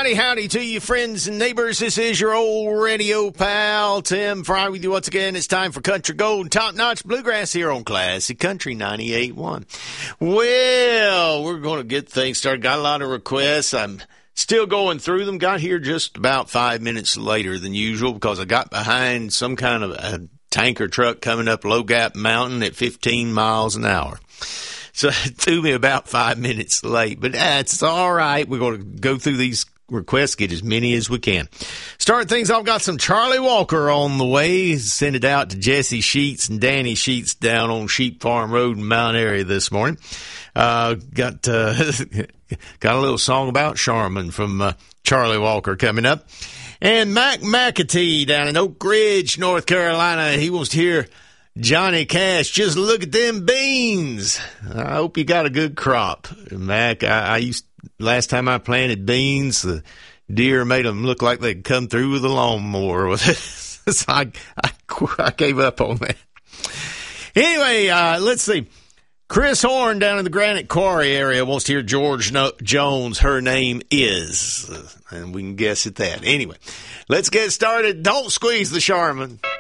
Howdy, howdy to you, friends and neighbors. This is your old radio pal, Tim Fry, with you once again. It's time for Country Gold and Top-Notch Bluegrass here on Classic Country 98.1. Well, we're going to get things started. Got a lot of requests. I'm still going through them. Got here just about 5 minutes later than usual because I got behind some kind of a tanker truck coming up Low Gap Mountain at 15 miles an hour. So it threw me about 5 minutes late, but that's all right. We're going to go through these requests, get as many as we can. Start things off, got some Charlie Walker on the way. Send it out to Jesse Sheets and Danny Sheets down on Sheep Farm Road in Mount Airy this morning. Got a little song about Charmin from Charlie Walker coming up. And Mac McAtee down in Oak Ridge, North Carolina, he wants to hear Johnny Cash, Just Look at Them Beans. I hope you got a good crop, Mac. Last time I planted beans, the deer made them look like they'd come through with a lawnmower with it. So I gave up on that. Anyway, let's see. Chris Horn down in the Granite Quarry area wants to hear George Jones, Her Name Is. And we can guess at that. Anyway, let's get started. Don't squeeze the Charmin.